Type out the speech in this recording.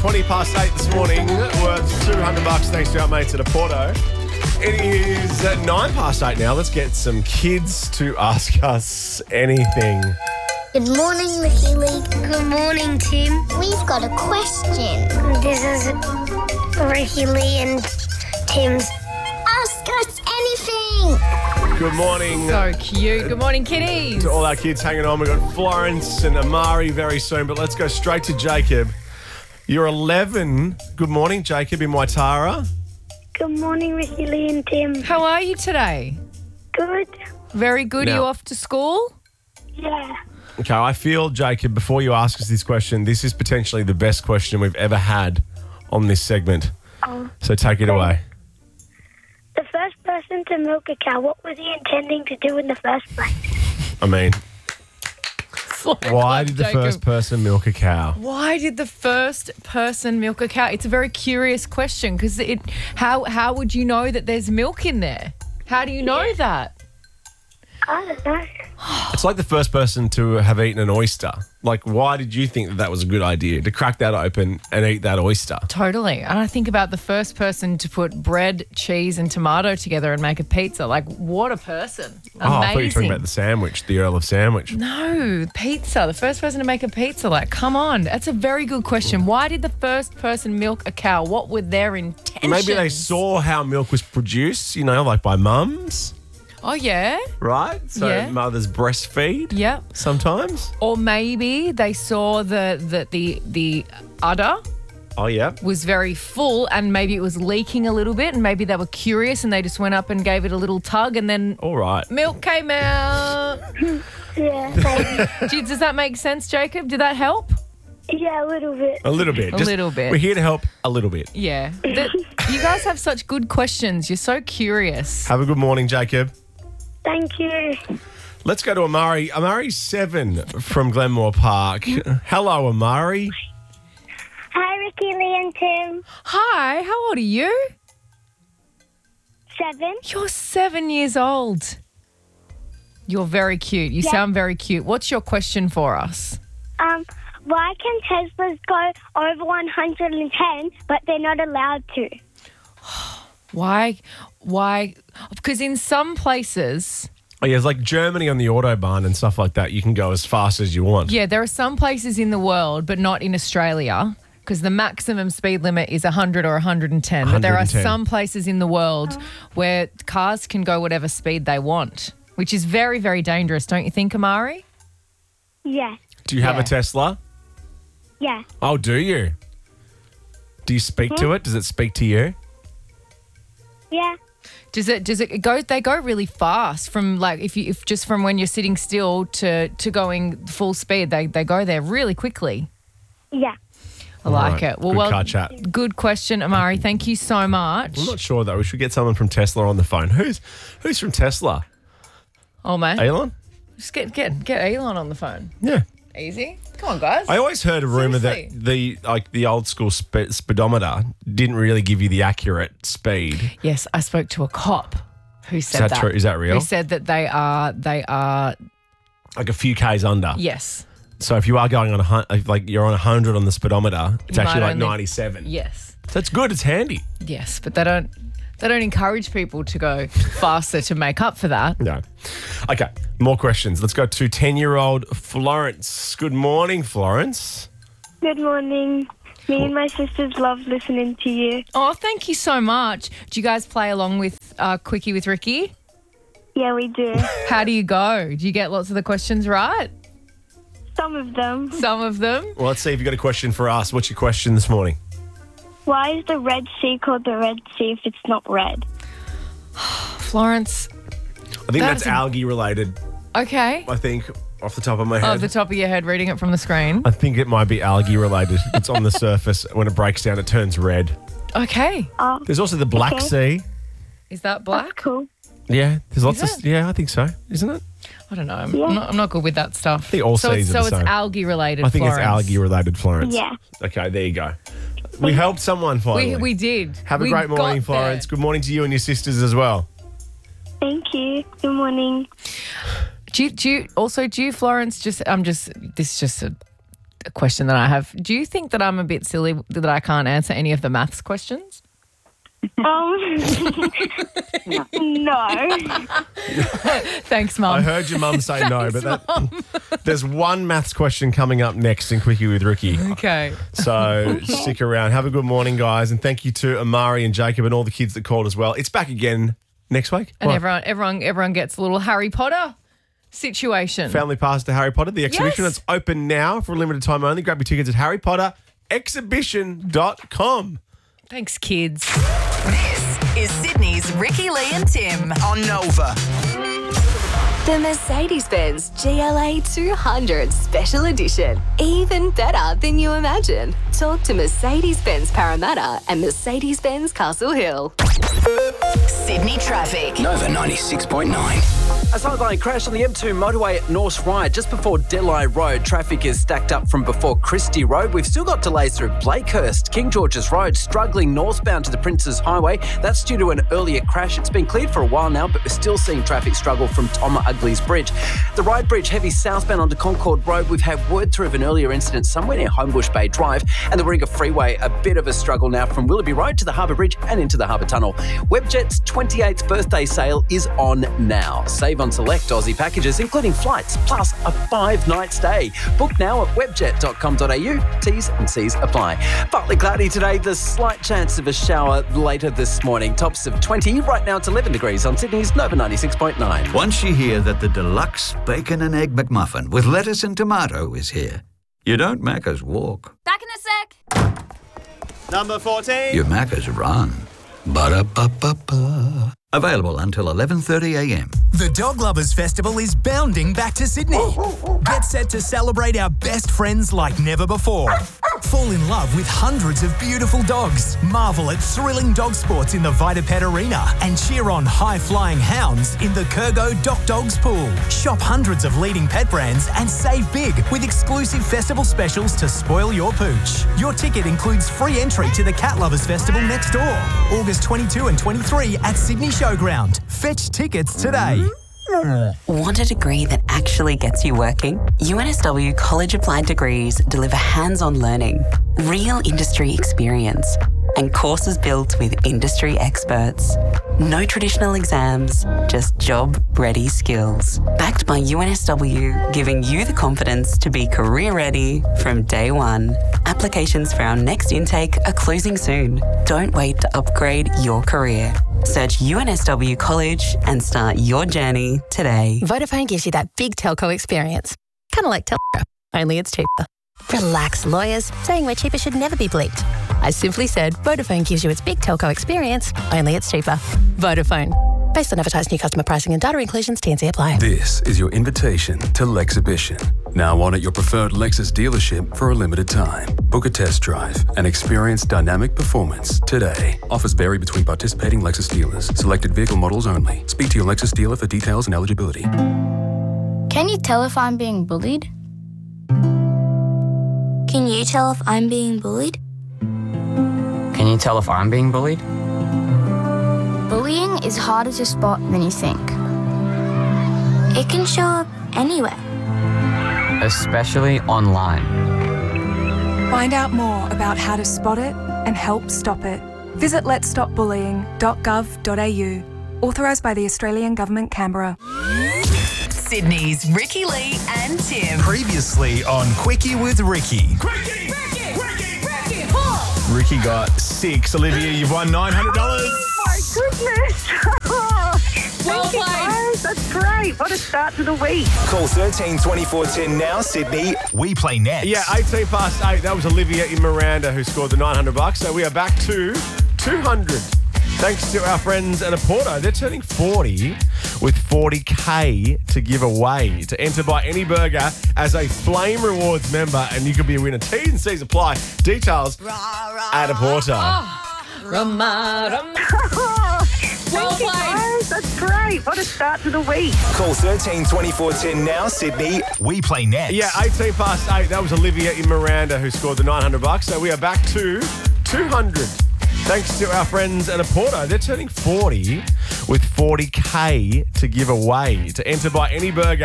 20 past 8 this morning, worth $200 thanks to our mates at Porto. It is 9 past 8 now. Let's get some kids to ask us anything. Good morning, Ricky Lee. Good morning, Tim. We've got a question. This is Ricky Lee and Tim's. Ask us anything. Good morning So cute. Good morning, kiddies. to all our kids hanging on. We've got Florence and Amari very soon, but let's go straight to Jacob. You're 11. Good morning, Jacob in Waitara. Good morning, Ricky Lee and Tim. How are you today? Good. Very good. Are Now- you off to school? Yeah. Okay, I feel, Jacob, before you ask us this question, this is potentially the best question we've ever had on this segment. So take it away. The first person to milk a cow, what was he intending to do in the first place? I mean, why Jacob. did the first person milk a cow? Why did the first person milk a cow? It's a very curious question because how would you know that there's milk in there? How do you know that? I don't know. It's like the first person to have eaten an oyster. Like, why did you think that that was a good idea, to crack that open and eat that oyster? Totally. And I think about the first person to put bread, cheese, and tomato together and make a pizza. Like, what a person. Amazing. Oh, I thought you were talking about the sandwich, the Earl of Sandwich. No, pizza. The first person to make a pizza. Like, come on. That's a very good question. Why did the first person milk a cow? What were their intentions? Maybe they saw how milk was produced, like by mums, Oh, yeah. right? So Yeah. mothers breastfeed Yep. sometimes. Or maybe they saw the udder Oh, yeah. was very full and maybe it was leaking a little bit and maybe they were curious and they just went up and gave it a little tug and then All right. milk came out. Yeah, maybe. Does that make sense, Jacob? Did that help? Yeah, a little bit. A little bit. A little bit. We're here to help a little bit. Yeah. You guys have such good questions. You're so curious. Have a good morning, Jacob. Thank you. Let's go to Amari. Amari's 7 from Glenmore Park. Hello, Amari. Hi, Ricky Lee and Tim. Hi, how old are you? 7. You're 7 years old. You're very cute. You sound very cute. What's your question for us? Why can Teslas go over 110, but they're not allowed to? Why? Because in some places, Oh, yeah, it's like Germany on the Autobahn and stuff like that. You can go as fast as you want. yeah, there are some places in the world, but not in Australia, because the maximum speed limit is 100 or 110. But there are 110. some places in the world where cars can go whatever speed they want, which is very, very dangerous, don't you think, Amari? Yeah. Do you have Yeah. a Tesla? Yeah. Oh, do you? Do you speak to it? Does it speak to you? Yeah. Does it go? They go really fast from like if just from when you're sitting still to going full speed. They go there really quickly. Yeah. I like right. it. Well, Good car chat. good question, Amari. Thank you so much. I'm not sure, though. We should get someone from Tesla on the phone. Who's from Tesla? Oh man, Elon? just get Elon on the phone. Yeah. Easy. Come on, guys. I always heard a rumor Seriously. that the old school speedometer didn't really give you the accurate speed. Yes, I spoke to a cop who said Is that true? Is that real? Who said that they are Like a few Ks under. yes. So if you are going on like you're on 100 on the speedometer, it's You actually might like only- 97. Yes. So it's good. It's handy. Yes, but they don't encourage people to go faster to make up for that. No. Okay. More questions. Let's go to 10-year-old Florence. Good morning, Florence. Good morning. Me and my sisters love listening to you. Oh, thank you so much. Do you guys play along with Quickie with Ricky? Yeah, we do. How do you go? Do you get lots of the questions right? Some of them. Some of them? Well, let's see if you've got a question for us. What's your question this morning? Why is the Red Sea called the Red Sea if it's not red? Florence. I think that's That's a- algae related, Okay. I think, off the top of my head. Off the top of your head, reading it from the screen. I think it might be algae related. It's on the surface. When it breaks down, it turns red. Okay. There's also the Black Okay. Sea. Is that black? Cool. Yeah, there's lots Is of. Yeah, I think so. Isn't it? I don't know. Yeah. I'm not good with that stuff. I think all so seas it's, are so the it's same. algae related. I think Florence. it's algae related, Florence. Yeah. Okay, there you go. We helped someone finally. We did. Have a We great morning, got Florence. there. Good morning to you and your sisters as well. Thank you. Good morning. Do you, Florence, this is just a a question that I have. Do you think that I'm a bit silly that I can't answer any of the maths questions? No. Thanks, Mum. I heard your mum say no, but there's one maths question coming up next in Quickie with Ricky. Okay. So stick around. Have a good morning, guys. And thank you to Amari and Jacob and all the kids that called as well. It's back again next week. And What? everyone gets a little Harry Potter situation. Family pass to Harry Potter, the exhibition Yes. that's open now for a limited time only. Grab your tickets at harrypotterexhibition.com. Thanks, kids. This is Sydney's Ricky, Lee and Tim. On Nova. The Mercedes-Benz GLA 200 Special Edition. Even better than you imagine. Talk to Mercedes-Benz Parramatta and Mercedes-Benz Castle Hill. Sydney traffic. Nova 96.9. A sideline crash on the M2 motorway at North Ryde just before Delhi Road. Traffic is stacked up from before Christie Road. We've still got delays through Blakehurst, King George's Road, struggling northbound to the Princes Highway. That's due to an earlier crash. It's been cleared for a while now, but we're still seeing traffic struggle from Tom Ugley's Bridge. The Ryde Bridge heavy southbound onto Concord Road. We've had word through of an earlier incident somewhere near Homebush Bay Drive, and the Warringah Freeway, a bit of a struggle now from Willoughby Road to the Harbour Bridge and into the Harbour Tunnel. Webjet's 28th birthday sale is on now. Save on select Aussie packages, including flights, plus a 5-night stay. Book now at webjet.com.au. T's and C's apply. Partly cloudy today, the slight chance of a shower later this morning. Tops of 20, right now it's 11 degrees on Sydney's Nova 96.9. Once you hear that the deluxe bacon and egg McMuffin with lettuce and tomato is here, you don't Macca's walk. Back in a sec. Number 14. You Macca's run. Ba-da-ba-ba-ba. Available until 11:30am. The Dog Lovers Festival is bounding back to Sydney. Get set to celebrate our best friends like never before. Fall in love with hundreds of beautiful dogs. Marvel at thrilling dog sports in the VitaPet Arena and cheer on high-flying hounds in the Kurgo Doc Dogs Pool. Shop hundreds of leading pet brands and save big with exclusive festival specials to spoil your pooch. Your ticket includes free entry to the Cat Lovers Festival next door, August 22 and 23 at Sydney Showground. Fetch tickets today. Want a degree that actually gets you working? UNSW College Applied Degrees deliver hands-on learning, real industry experience, and courses built with industry experts. No traditional exams, just job-ready skills. Backed by UNSW, giving you the confidence to be career-ready from day one. Applications for our next intake are closing soon. Don't wait to upgrade your career. Search UNSW College and start your journey today. Vodafone gives you that big telco experience. Kind of like Telco, only it's cheaper. Relax, lawyers. Saying we're cheaper should never be bleeped. I simply said Vodafone gives you its big telco experience, only it's cheaper. Vodafone. Based on advertised new customer pricing and data inclusions, T&C apply. This is your invitation to Lexhibition. Now on at your preferred Lexus dealership for a limited time. Book a test drive and experience dynamic performance today. Offers vary between participating Lexus dealers. Selected vehicle models only. Speak to your Lexus dealer for details and eligibility. Can you tell if I'm being bullied? Can you tell if I'm being bullied? Can you tell if I'm being bullied? Bullying is harder to spot than you think. It can show up anywhere. Especially online. Find out more about how to spot it and help stop it. Visit letsstopbullying.gov.au. Authorised by the Australian Government, Canberra. Sydney's Ricky, Lee and Tim. Previously on Quickie with Ricky. Ricky got 6. Olivia, you've won $900. My goodness. Thank you, guys. That's great. What a start to the week. Call 13 24 10 now, Sydney. We play next. Yeah, 18 past 8. That was Olivia in Miranda who scored the $900. So we are back to 200. Thanks to our friends at Aporto. They're turning 40 with $40K to give away. To enter, buy any burger as a Flame Rewards member and you could be a winner. T's and C's apply. Details at Aporto. Thank you, guys. That's great. What a start to the week. Call 13 24 10 now, Sydney. We play next. Yeah, 18 past 8. That was Olivia in Miranda who scored the $900. So we are back to 200. Thanks to our friends at Aporto. They're turning 40 with $40K to give away. To enter, buy any burger